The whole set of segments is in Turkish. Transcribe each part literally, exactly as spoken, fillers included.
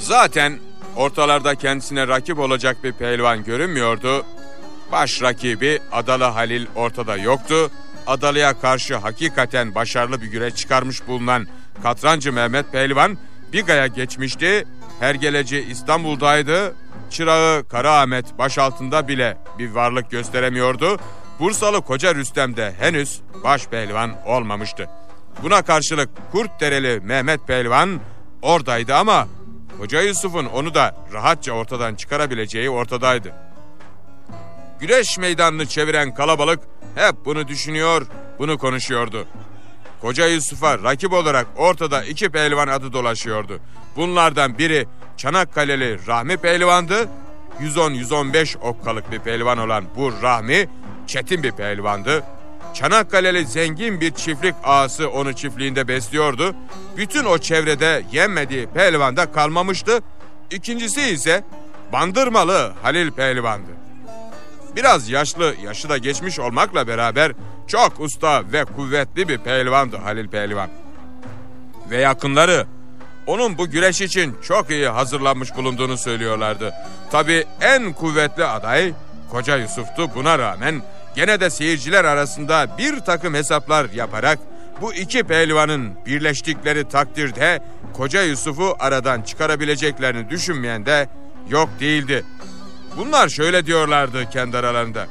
Zaten ortalarda kendisine rakip olacak bir pehlivan görünmüyordu. Baş rakibi Adalı Halil ortada yoktu. Adalı'ya karşı hakikaten başarılı bir güreş çıkarmış bulunan Katrancı Mehmet Pehlivan Biga'ya geçmişti. Hergeleci İstanbul'daydı. Çırağı Karaahmet başaltında bile bir varlık gösteremiyordu. Bursalı Koca Rüstem de henüz baş pehlivan olmamıştı. Buna karşılık Kurtdereli Mehmet Pehlivan oradaydı ama Koca Yusuf'un onu da rahatça ortadan çıkarabileceği ortadaydı. Güreş meydanını çeviren kalabalık hep bunu düşünüyor, bunu konuşuyordu. Koca Yusuf'a rakip olarak ortada iki pehlivan adı dolaşıyordu. Bunlardan biri Çanakkale'li Rahmi Pehlivan'dı. yüz on yüz on beş okkalık bir pehlivan olan bu Rahmi çetin bir pehlivandı. Çanakkale'li zengin bir çiftlik ağası onu çiftliğinde besliyordu. Bütün o çevrede yenmediği pehlivan da kalmamıştı. İkincisi ise Bandırmalı Halil Pehlivan'dı. Biraz yaşlı, yaşı da geçmiş olmakla beraber çok usta ve kuvvetli bir pehlivandı Halil Pehlivan. Ve yakınları onun bu güreş için çok iyi hazırlanmış bulunduğunu söylüyorlardı. Tabii en kuvvetli aday Koca Yusuf'tu. Buna rağmen gene de seyirciler arasında bir takım hesaplar yaparak bu iki pehlivanın birleştikleri takdirde Koca Yusuf'u aradan çıkarabileceklerini düşünmeyen de yok değildi. Bunlar şöyle diyorlardı kendi aralarında.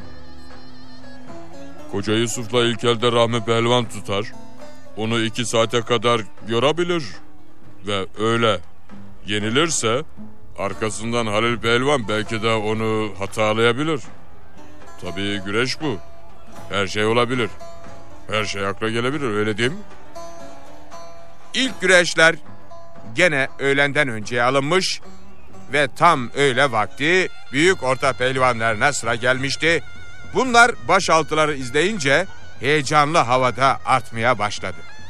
Koca Yusuf'la ilk elde Rahmi Pehlivan tutar. Onu iki saate kadar yorabilir. Ve öyle yenilirse arkasından Halil Pehlivan belki de onu hatalayabilir. Tabii güreş bu. Her şey olabilir. Her şey akla gelebilir, öyle değil mi? İlk güreşler gene öğlenden önceye alınmış ve tam öğle vakti büyük orta pehlivanlarına sıra gelmişti. Bunlar başaltıları izleyince heyecanlı havada artmaya başladı.